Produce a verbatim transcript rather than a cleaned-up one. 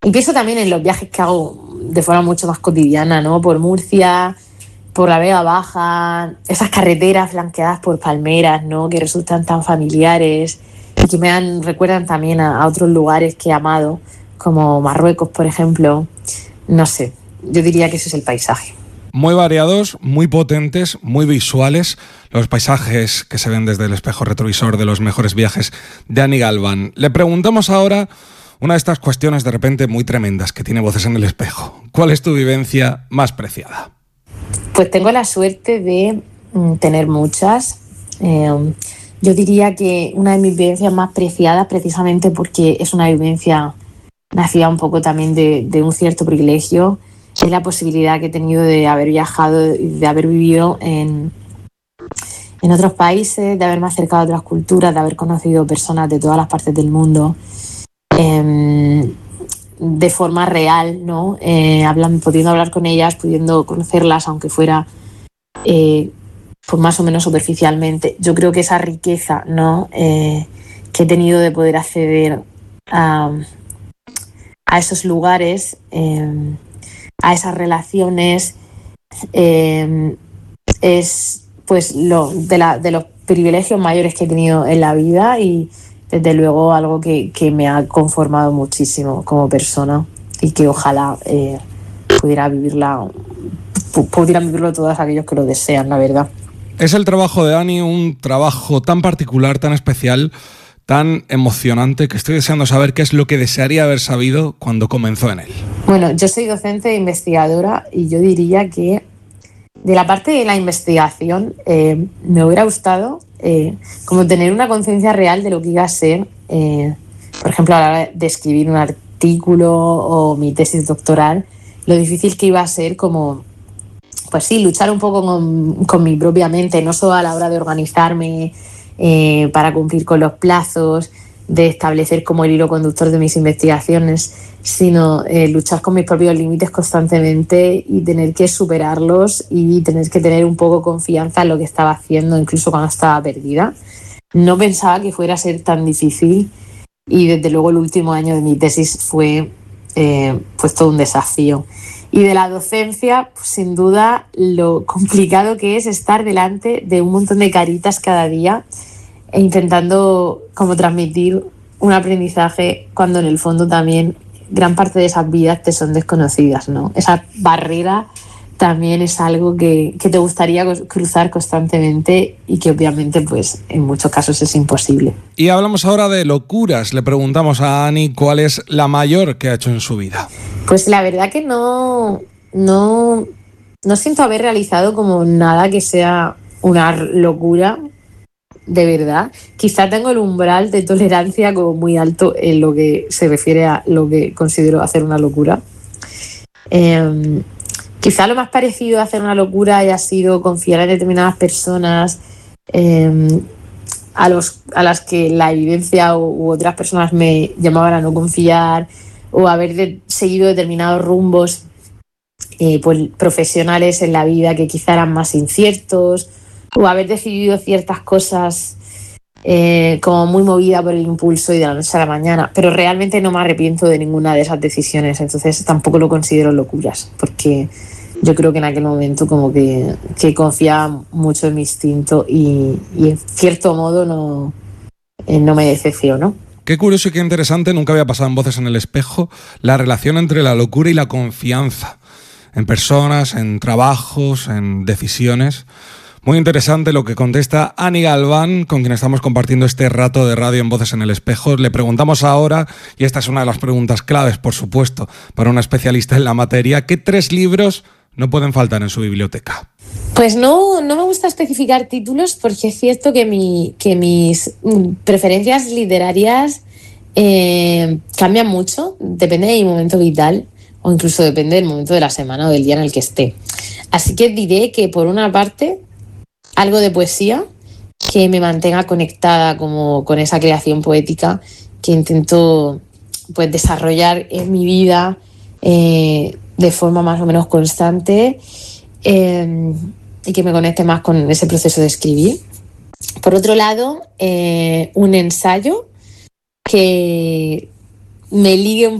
Y pienso también en los viajes que hago de forma mucho más cotidiana, ¿no? Por Murcia, por la Vega Baja, esas carreteras flanqueadas por palmeras, ¿no? Que resultan tan familiares y que me dan, recuerdan también a, a otros lugares que he amado, como Marruecos, por ejemplo. No sé, yo diría que ese es el paisaje. Muy variados, muy potentes, muy visuales, los paisajes que se ven desde el espejo retrovisor de los mejores viajes de Ani Galván. Le preguntamos ahora una de estas cuestiones de repente muy tremendas que tiene Voces en el Espejo. ¿Cuál es tu vivencia más preciada? Pues tengo la suerte de mm, tener muchas. Eh, yo diría que una de mis vivencias más preciadas, precisamente porque es una vivencia nacida un poco también de, de un cierto privilegio, es la posibilidad que he tenido de haber viajado y de haber vivido en, en otros países, de haberme acercado a otras culturas, de haber conocido personas de todas las partes del mundo eh, de forma real, ¿no? Eh, hablan, pudiendo hablar con ellas, pudiendo conocerlas, aunque fuera eh, pues más o menos superficialmente. Yo creo que esa riqueza, ¿no? Eh, que he tenido de poder acceder a, a esos lugares, eh, a esas relaciones, eh, es pues lo de, la, de los privilegios mayores que he tenido en la vida y desde luego algo que, que me ha conformado muchísimo como persona y que ojalá eh, pudiera vivirla, pu- pudieran vivirlo todos aquellos que lo desean, la verdad. Es el trabajo de Ani un trabajo tan particular, tan especial, tan emocionante, que estoy deseando saber qué es lo que desearía haber sabido cuando comenzó en él. Bueno, yo soy docente e investigadora y yo diría que de la parte de la investigación eh, me hubiera gustado eh, como tener una conciencia real de lo que iba a ser, eh, por ejemplo, a la hora de escribir un artículo o mi tesis doctoral, lo difícil que iba a ser como, pues sí, luchar un poco con, con mi propia mente, no solo a la hora de organizarme eh, para cumplir con los plazos, de establecer como el hilo conductor de mis investigaciones, sino eh, luchar con mis propios límites constantemente y tener que superarlos y tener que tener un poco confianza en lo que estaba haciendo, incluso cuando estaba perdida. No pensaba que fuera a ser tan difícil y desde luego el último año de mi tesis fue eh, pues todo un desafío. Y de la docencia, pues, sin duda, lo complicado que es estar delante de un montón de caritas cada día e intentando como transmitir un aprendizaje cuando en el fondo también gran parte de esas vidas te son desconocidas, ¿no? Esa barrera también es algo que, que te gustaría cruzar constantemente y que obviamente pues en muchos casos es imposible. Y hablamos ahora de locuras. Le preguntamos a Ani cuál es la mayor que ha hecho en su vida. Pues la verdad que no, no, no siento haber realizado como nada que sea una locura. De verdad, quizá tengo el umbral de tolerancia como muy alto en lo que se refiere a lo que considero hacer una locura. Eh, quizá lo más parecido a hacer una locura haya sido confiar en determinadas personas eh, a, los, a las que la evidencia u, u otras personas me llamaban a no confiar, o haber de, seguido determinados rumbos eh, pues, profesionales en la vida que quizá eran más inciertos, o haber decidido ciertas cosas eh, como muy movida por el impulso y de la noche a la mañana, pero realmente no me arrepiento de ninguna de esas decisiones, entonces tampoco lo considero locuras, porque yo creo que en aquel momento como que, que confiaba mucho en mi instinto y, y en cierto modo no, eh, no me decepcionó. Qué curioso y qué interesante, nunca había pasado en Voces en el Espejo, la relación entre la locura y la confianza en personas, en trabajos, en decisiones. Muy interesante lo que contesta Ani Galván, con quien estamos compartiendo este rato de radio en Voces en el Espejo. Le preguntamos ahora, y esta es una de las preguntas claves, por supuesto, para una especialista en la materia, ¿qué tres libros no pueden faltar en su biblioteca? Pues no, no me gusta especificar títulos porque es cierto que, mi, que mis preferencias literarias eh, cambian mucho, depende de mi momento vital o incluso depende del momento de la semana o del día en el que esté. Así que diré que por una parte algo de poesía que me mantenga conectada como con esa creación poética que intento pues desarrollar en mi vida eh, de forma más o menos constante eh, y que me conecte más con ese proceso de escribir. Por otro lado, eh, un ensayo que me ligue un